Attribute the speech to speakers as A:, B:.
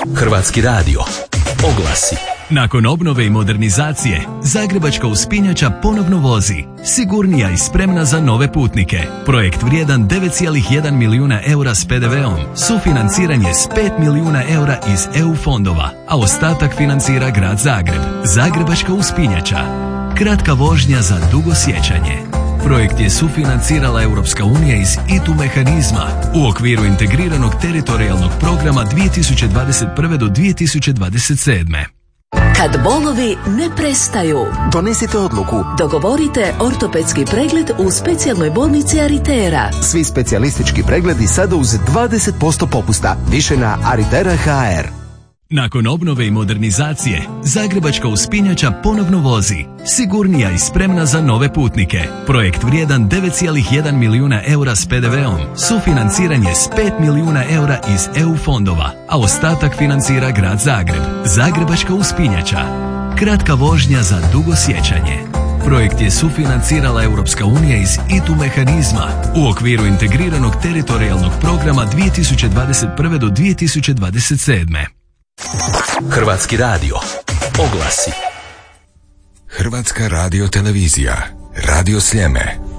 A: Hrvatski radio. Oglasi.
B: Nakon obnove i modernizacije, Zagrebačka uspinjača ponovno vozi. Sigurnija i spremna za nove putnike. Projekt vrijedan 9,1 milijuna eura s PDV-om. Sufinanciranje s 5 milijuna eura iz EU fondova, a ostatak financira Grad Zagreb. Zagrebačka uspinjača. Kratka vožnja za dugo sjećanje. Projekt je sufinancirala Europska unija iz ITU mehanizma u okviru integriranog teritorijalnog programa 2021. do 2027.
C: Kad bolovi ne prestaju,
D: donesite odluku.
C: Dogovorite ortopedski pregled u specijalnoj bolnici Aritera.
D: Svi specijalistički pregledi sada uz 20% popusta. Više na Aritera.hr.
B: Nakon obnove i modernizacije, Zagrebačka uspinjača ponovno vozi. Sigurnija i spremna za nove putnike. Projekt vrijedan 9,1 milijuna eura s PDV-om. Sufinanciranje s 5 milijuna eura iz EU fondova, a ostatak financira Grad Zagreb. Zagrebačka uspinjača. Kratka vožnja za dugo sjećanje. Projekt je sufinancirala Europska unija iz ITU mehanizma u okviru integriranog teritorijalnog programa 2021. do 2027.
A: Hrvatski radio. Oglasi.
E: Hrvatska radio televizija. Radio Sljeme.